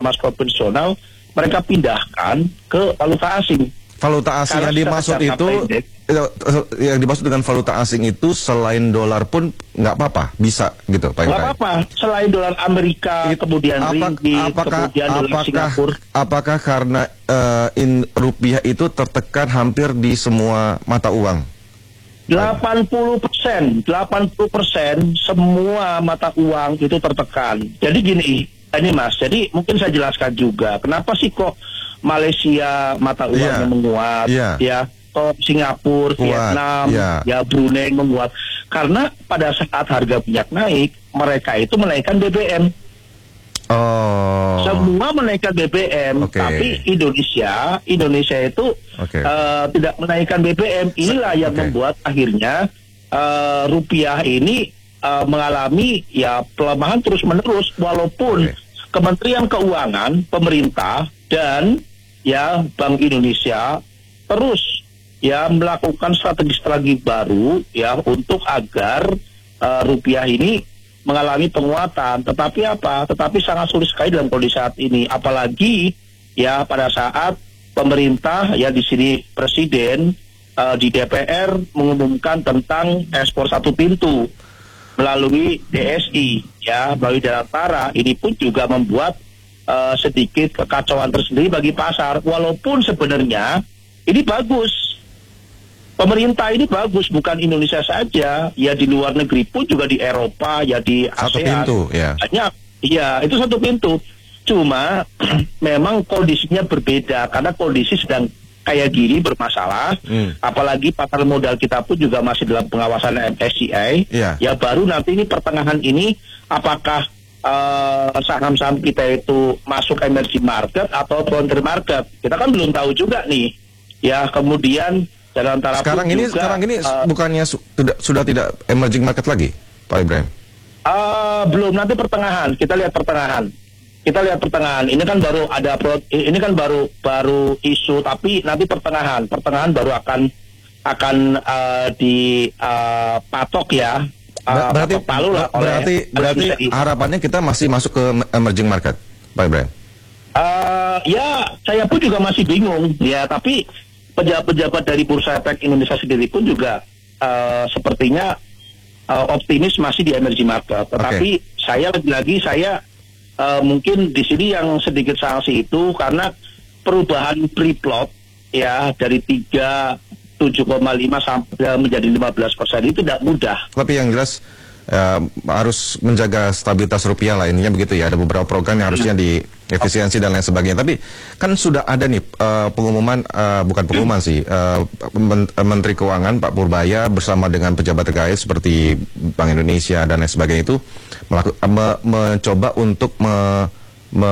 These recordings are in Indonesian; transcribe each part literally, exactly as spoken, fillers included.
emas konvensional mereka pindahkan ke valuta asing. Valuta asing yang dimaksud itu, yang dimaksud dengan valuta asing itu selain dolar pun nggak apa-apa, bisa gitu, Pak Ibrahim? Nggak apa-apa, selain dolar Amerika, It, kemudian ringgit, kemudian dolar apakah, Singapura. Apakah karena uh, in, rupiah itu tertekan hampir di semua mata uang? delapan puluh persen, delapan puluh persen semua mata uang itu tertekan. Jadi gini, ini Mas, jadi mungkin saya jelaskan juga, kenapa sih kok Malaysia mata uangnya yeah. menguat, yeah. ya, atau Singapura, Kuat. Vietnam, yeah. ya Brunei menguat, karena pada saat harga minyak naik, mereka itu menaikkan B B M. Oh. Semua menaikkan B B M, okay. tapi Indonesia, Indonesia itu okay. uh, tidak menaikkan B B M. Inilah yang okay. membuat akhirnya uh, rupiah ini uh, mengalami ya pelemahan terus menerus, walaupun okay. Kementerian Keuangan, pemerintah dan ya Bank Indonesia terus ya melakukan strategi-strategi baru ya untuk agar uh, rupiah ini mengalami penguatan. Tetapi apa? Tetapi sangat sulit sekali dalam kondisi saat ini, apalagi ya pada saat pemerintah ya di sini presiden uh, di D P R mengumumkan tentang ekspor satu pintu melalui D S I ya melalui Dirgantara. Ini pun juga membuat Uh, sedikit kekacauan tersendiri bagi pasar, walaupun sebenarnya ini bagus, pemerintah ini bagus, bukan Indonesia saja, ya di luar negeri pun juga di Eropa, ya di ASEAN, satu pintu, ya. Banyak, ya itu satu pintu, cuma memang kondisinya berbeda, karena kondisi sedang kayak gini bermasalah, hmm. apalagi pasar modal kita pun juga masih dalam pengawasan M S C I, yeah. ya baru nanti ini pertengahan ini, apakah Uh, saham-saham kita itu masuk emerging market atau frontier market, kita kan belum tahu juga nih ya. Kemudian Dirgantara sekarang ini juga, sekarang ini uh, bukannya su sudah sudah tidak emerging market lagi, Pak Ibrahim? Uh, belum, nanti pertengahan kita lihat pertengahan kita lihat pertengahan ini kan baru ada pro, ini kan baru baru isu, tapi nanti pertengahan pertengahan baru akan akan uh, dipatok uh, ya. Uh, berarti palu lah berarti berarti harapannya kita masih masuk ke emerging market, Pak Ibrahim? Uh, ya, saya pun juga masih bingung ya, tapi pejabat-pejabat dari Bursa Efek Indonesia sendiri pun juga uh, sepertinya uh, optimis masih di emerging market. Tetapi okay. saya lagi-lagi saya uh, mungkin di sini yang sedikit sanksi itu karena perubahan free float ya dari tiga tujuh koma lima sampai menjadi lima belas persen itu tidak mudah. Tapi yang jelas uh, harus menjaga stabilitas rupiah lah, ininya begitu ya. Ada beberapa program yang harusnya di efisiensi dan lain sebagainya. Tapi kan sudah ada nih uh, pengumuman, uh, bukan pengumuman sih, uh, Men Menteri Keuangan Pak Purbaya bersama dengan pejabat terkait seperti Bank Indonesia dan lain sebagainya itu me mencoba untuk me me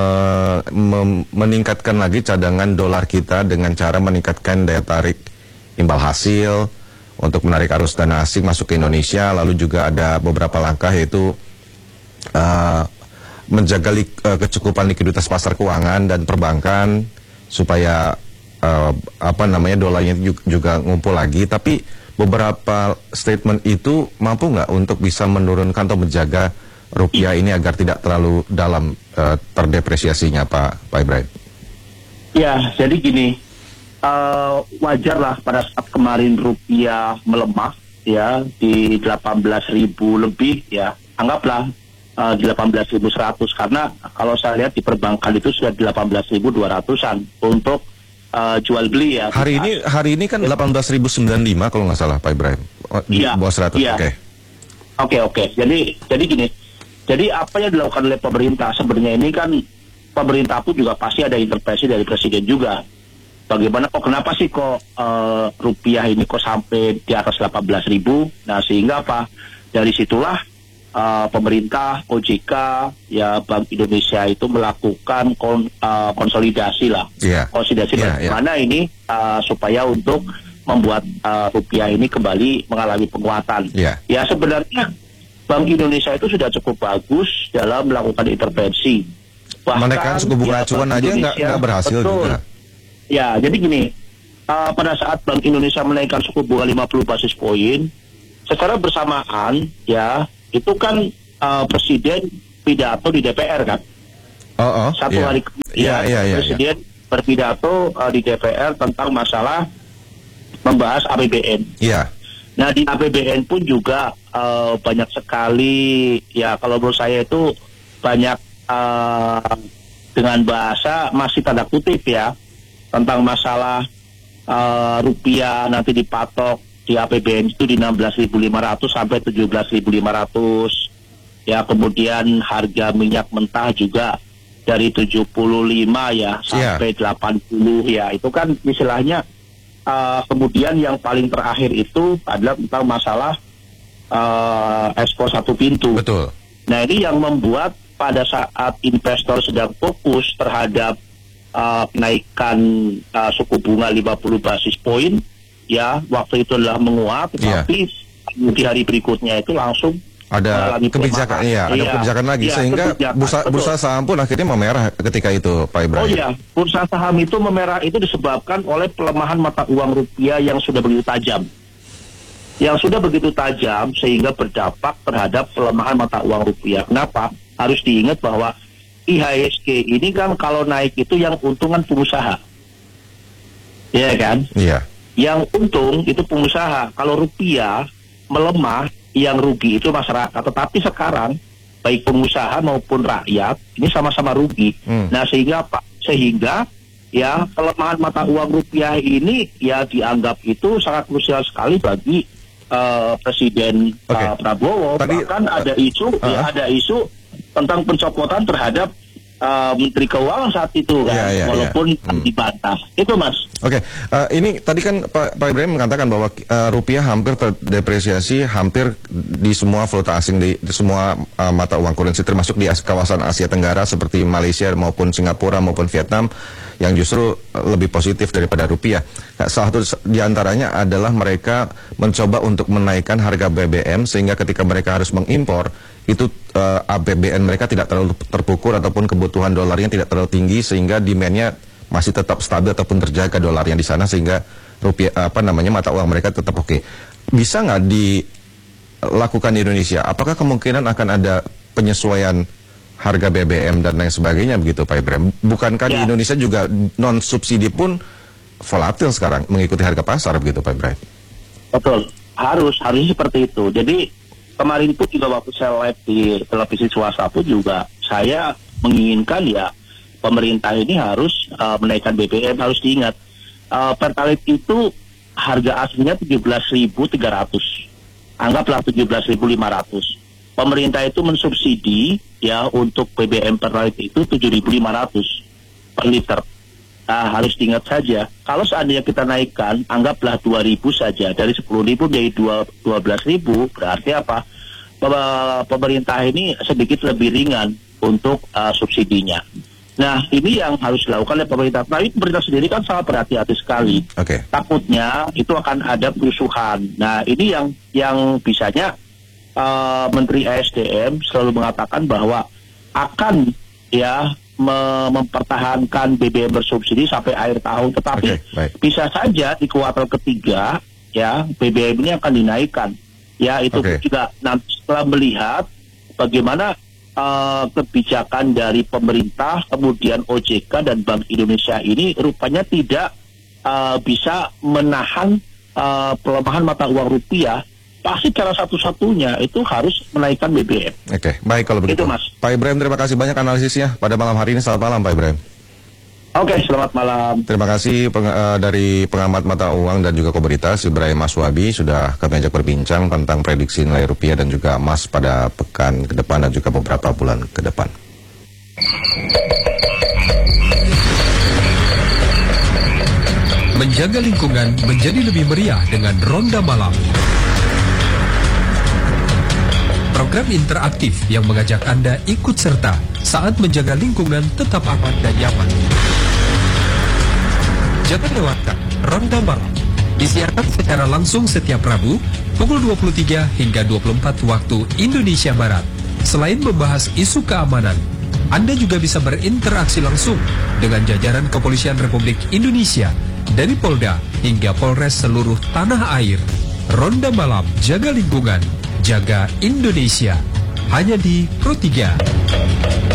me meningkatkan lagi cadangan dolar kita dengan cara meningkatkan daya tarik imbal hasil untuk menarik arus dana asing masuk ke Indonesia. Lalu juga ada beberapa langkah yaitu uh, menjaga li uh, kecukupan likuiditas pasar keuangan dan perbankan supaya uh, apa namanya dolarnya juga, juga ngumpul lagi. Tapi beberapa statement itu mampu nggak untuk bisa menurunkan atau menjaga rupiah ini agar tidak terlalu dalam uh, terdepresiasinya, Pak Pak Ibrahim? Ya, jadi gini. Uh, wajar lah pada saat kemarin rupiah melemah ya di delapan belas ribu lebih ya, anggaplah uh, di delapan belas ribu seratus, karena kalau saya lihat di perbankan itu sudah delapan belas ribu dua ratusan untuk uh, jual beli ya. Hari ini hari ini kan delapan belas ribu sembilan puluh lima kalau nggak salah, Pak Ibrahim. Di ya, bawah seratus. Ya. Oke. Oke oke. Jadi jadi gini. Jadi apa yang dilakukan oleh pemerintah sebenarnya ini kan, pemerintah pun juga pasti ada intervensi dari presiden juga. Bagaimana kok, kenapa sih kok uh, rupiah ini kok sampai di atas delapan belas ribu? Nah, sehingga apa? Dari situlah uh, pemerintah, O J K, ya Bank Indonesia itu melakukan kon, uh, konsolidasi lah. Yeah. Konsolidasi yeah, bagaimana yeah. ini uh, supaya untuk membuat uh, rupiah ini kembali mengalami penguatan. Yeah. Ya sebenarnya Bank Indonesia itu sudah cukup bagus dalam melakukan intervensi. Bahkan menaikkan suku bunga acuan aja nggak berhasil betul. juga. Ya, jadi gini, uh, pada saat Bank Indonesia menaikkan suku bunga lima puluh basis poin, secara bersamaan, ya, itu kan uh, Presiden pidato di D P R kan. Oh, oh, Satu iya. hari kemudian Iya, iya, iya, Presiden iya. berpidato uh, di D P R tentang masalah membahas A P B N. Iya. Nah di A P B N pun juga uh, banyak sekali, ya kalau menurut saya itu banyak uh, dengan bahasa masih tanda kutip ya, tentang masalah uh, rupiah nanti dipatok di A P B N itu di enam belas ribu lima ratus sampai tujuh belas ribu lima ratus. Ya kemudian harga minyak mentah juga dari tujuh puluh lima ya sampai yeah. delapan puluh ya. Itu kan istilahnya uh, kemudian yang paling terakhir itu adalah tentang masalah uh, ekspor satu pintu. Betul. Nah ini yang membuat pada saat investor sedang fokus terhadap uh, kenaikan uh, suku bunga lima puluh basis poin, ya waktu itu adalah menguat, tapi yeah. di hari berikutnya itu langsung ada kebijakan, iya, ada iya, kebijakan lagi iya, sehingga kebijakan, bursa, bursa saham pun akhirnya memerah ketika itu, Pak Ibrahim. Oh iya, bursa saham itu memerah itu disebabkan oleh pelemahan mata uang rupiah yang sudah begitu tajam, yang sudah begitu tajam sehingga berdampak terhadap pelemahan mata uang rupiah. Kenapa? Harus diingat bahwa I H S G ini kan kalau naik itu yang untungan pengusaha, ya kan? Iya. Yang untung itu pengusaha. Kalau rupiah melemah, yang rugi itu masyarakat. Tetapi sekarang baik pengusaha maupun rakyat ini sama-sama rugi. Hmm. Nah sehingga apa? Sehingga ya pelemahan mata uang rupiah ini ya dianggap itu sangat krusial sekali bagi uh, Presiden okay. uh, Prabowo. Tadi, Bahkan uh, ada isu, uh, ya ada isu tentang pencopotan terhadap uh, Menteri Keuangan saat itu kan, yeah, yeah, walaupun yeah. hmm. dibantah. Itu Mas. Oke, okay. uh, ini tadi kan Pak, Pak Ibrahim mengatakan bahwa uh, rupiah hampir terdepresiasi hampir di semua valuta asing, di, di semua uh, mata uang currency, termasuk di as kawasan Asia Tenggara seperti Malaysia maupun Singapura maupun Vietnam yang justru uh, lebih positif daripada rupiah. Nah, salah satu diantaranya adalah mereka mencoba untuk menaikkan harga B B M sehingga ketika mereka harus mengimpor itu uh, A P B N mereka tidak terlalu terpukul ataupun kebutuhan dolarnya tidak terlalu tinggi sehingga demand-nya masih tetap stabil ataupun terjaga dolarnya di sana sehingga rupiah apa namanya mata uang mereka tetap oke. Okay. Bisa nggak dilakukan di Indonesia? Apakah kemungkinan akan ada penyesuaian harga B B M dan lain sebagainya begitu Pak Ibrahim? Bukankah ya. di Indonesia juga non subsidi pun volatil sekarang mengikuti harga pasar begitu Pak Ibrahim? Betul, harus harus seperti itu. Jadi kemarin pun juga waktu saya live di televisi swasta pun juga saya menginginkan ya pemerintah ini harus uh, menaikkan B B M. Harus diingat uh, Pertalite itu harga aslinya tujuh belas ribu tiga ratus, anggaplah tujuh belas ribu lima ratus. Pemerintah itu mensubsidi ya untuk B B M Pertalite itu tujuh ribu lima ratus per liter. Nah, harus diingat saja kalau seandainya kita naikkan anggaplah dua ribu saja, dari sepuluh ribu menjadi dua belas ribu, berarti apa? Pemerintah ini sedikit lebih ringan untuk uh, subsidinya. Nah, ini yang harus dilakukan oleh pemerintah. Tapi pemerintah sendiri kan sangat berhati-hati sekali. Okay. Takutnya itu akan ada kerusuhan. Nah, ini yang yang bisanya uh, Menteri S D M selalu mengatakan bahwa akan ya mem mempertahankan B B M bersubsidi sampai akhir tahun. Tetapi okay, bisa saja di kuartal ketiga ya B B M ini akan dinaikkan. Ya, itu okay. juga nanti setelah melihat bagaimana Uh, kebijakan dari pemerintah, kemudian O J K dan Bank Indonesia ini rupanya tidak uh, bisa menahan uh, pelemahan mata uang rupiah. Pasti cara satu-satunya itu harus menaikkan B B M. Oke, okay, baik kalau begitu. Itu, Mas. Pak Ibrahim, terima kasih banyak analisisnya pada malam hari ini. Selamat malam, Pak Ibrahim. Oke, okay, selamat malam. Terima kasih peng, uh, dari pengamat mata uang dan juga komoditas Ibrahim Maswabi sudah kami ajak berbincang tentang prediksi nilai rupiah dan juga emas pada pekan ke depan dan juga beberapa bulan ke depan. Menjaga lingkungan menjadi lebih meriah dengan Ronda Malam. Program interaktif yang mengajak Anda ikut serta saat menjaga lingkungan tetap aman dan nyaman. Jangan lewatkan Ronda Malam. Disiarkan secara langsung setiap Rabu pukul dua puluh tiga hingga dua puluh empat waktu Indonesia Barat. Selain membahas isu keamanan, Anda juga bisa berinteraksi langsung dengan jajaran Kepolisian Republik Indonesia dari Polda hingga Polres seluruh tanah air. Ronda Malam, jaga lingkungan, jaga Indonesia. Hanya di Pro tiga.